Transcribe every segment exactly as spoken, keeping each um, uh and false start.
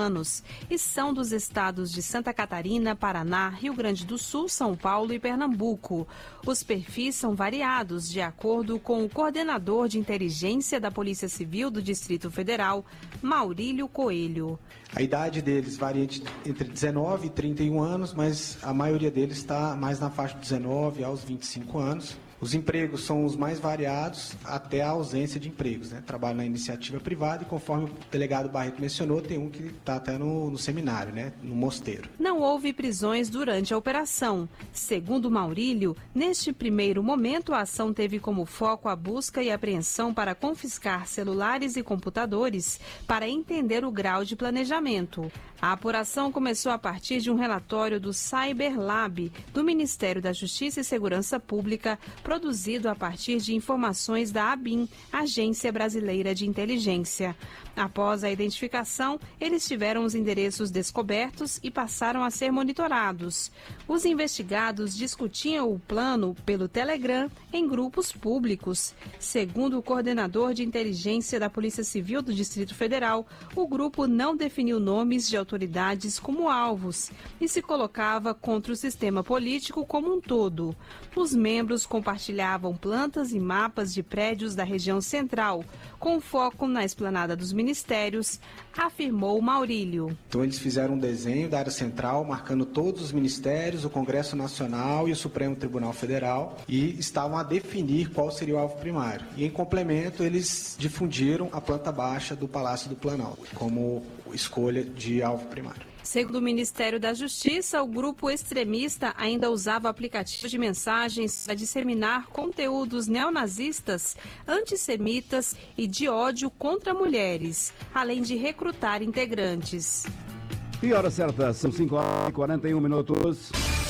anos e são dos estados de Santa Catarina, Paraná, Rio Grande do Sul, São Paulo e Pernambuco. Os perfis são variados de acordo com o coordenador de inteligência da Polícia Civil do Distrito Federal, Maurílio Coelho. A idade deles varia entre dezenove e trinta e um anos, mas a maioria deles está mais na faixa de dezenove aos vinte e cinco anos. Os empregos são os mais variados até a ausência de empregos, né? Trabalho na iniciativa privada e, conforme o delegado Barreto mencionou, tem um que está até no, no seminário, né? No mosteiro. Não houve prisões durante a operação. Segundo Maurílio, neste primeiro momento a ação teve como foco a busca e apreensão para confiscar celulares e computadores para entender o grau de planejamento. A apuração começou a partir de um relatório do Cyberlab, do Ministério da Justiça e Segurança Pública, produzido a partir de informações da ABIN, Agência Brasileira de Inteligência. Após a identificação, eles tiveram os endereços descobertos e passaram a ser monitorados. Os investigados discutiam o plano pelo Telegram em grupos públicos. Segundo o coordenador de inteligência da Polícia Civil do Distrito Federal, o grupo não definiu nomes de autoridades como alvos e se colocava contra o sistema político como um todo. Os membros compartilhavam plantas e mapas de prédios da região central, com foco na esplanada dos ministérios, afirmou Maurílio. Então eles fizeram um desenho da área central, marcando todos os ministérios, o Congresso Nacional e o Supremo Tribunal Federal, e estavam a definir qual seria o alvo primário. E em complemento, eles difundiram a planta baixa do Palácio do Planalto como escolha de alvo primário. Segundo o Ministério da Justiça, o grupo extremista ainda usava aplicativos de mensagens para disseminar conteúdos neonazistas, antissemitas e de ódio contra mulheres, além de recrutar integrantes. E hora certa, são cinco horas e quarenta e um minutos.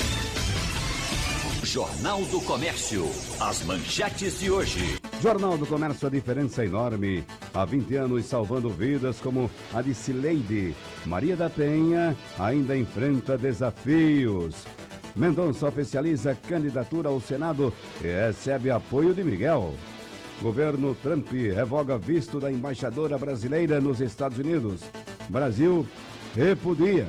Jornal do Comércio. As manchetes de hoje. Jornal do Comércio, a diferença é enorme. Há vinte anos salvando vidas como a de Cileide. Maria da Penha ainda enfrenta desafios. Mendonça oficializa candidatura ao Senado e recebe apoio de Miguel. Governo Trump revoga visto da embaixadora brasileira nos Estados Unidos. Brasil repudia.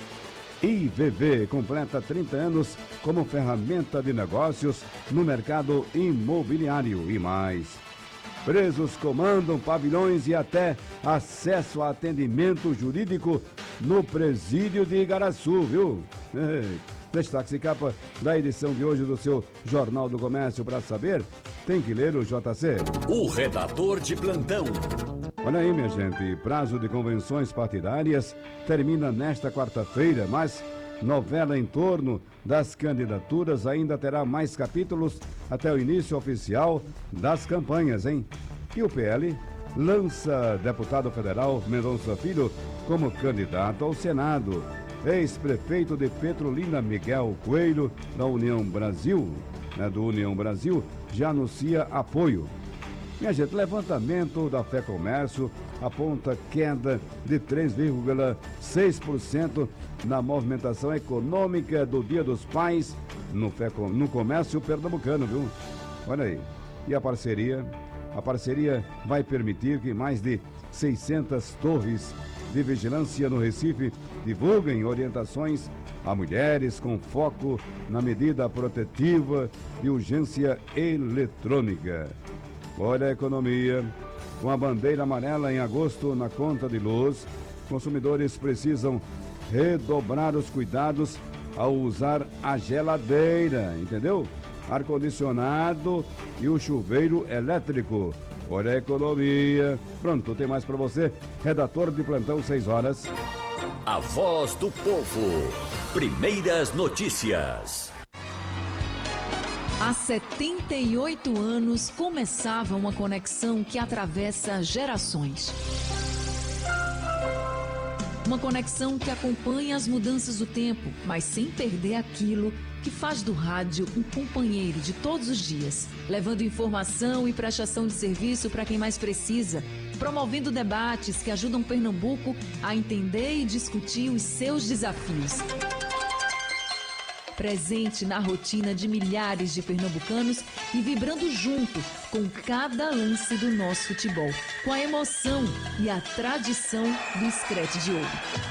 I V V completa trinta anos como ferramenta de negócios no mercado imobiliário e mais. Presos comandam pavilhões e até acesso a atendimento jurídico no presídio de Igaraçu, viu? Ei, destaque e capa da edição de hoje do seu Jornal do Comércio. Para saber, tem que ler o J C. O redator de plantão. Olha aí, minha gente, prazo de convenções partidárias termina nesta quarta-feira, mas novela em torno das candidaturas ainda terá mais capítulos até o início oficial das campanhas, hein? E o P L lança deputado federal Mendonça Filho como candidato ao Senado. Ex-prefeito de Petrolina, Miguel Coelho, da União Brasil, né, do União Brasil, já anuncia apoio. Minha gente, levantamento da Fé Comércio aponta queda de três vírgula seis por cento na movimentação econômica do Dia dos Pais no, Fé, no comércio pernambucano, viu? Olha aí. E a parceria? A parceria vai permitir que mais de seiscentas torres de vigilância no Recife divulguem orientações a mulheres com foco na medida protetiva de urgência eletrônica. Olha a economia. Com a bandeira amarela em agosto na conta de luz, consumidores precisam redobrar os cuidados ao usar a geladeira, entendeu? Ar-condicionado e o chuveiro elétrico. Olha a economia. Pronto, tem mais para você. Redator de plantão, seis horas. A voz do povo. Primeiras notícias. Há setenta e oito anos começava uma conexão que atravessa gerações. Uma conexão que acompanha as mudanças do tempo, mas sem perder aquilo que faz do rádio um companheiro de todos os dias, levando informação e prestação de serviço para quem mais precisa, promovendo debates que ajudam Pernambuco a entender e discutir os seus desafios. Presente na rotina de milhares de pernambucanos e vibrando junto com cada lance do nosso futebol, com a emoção e a tradição do Screte de Ouro.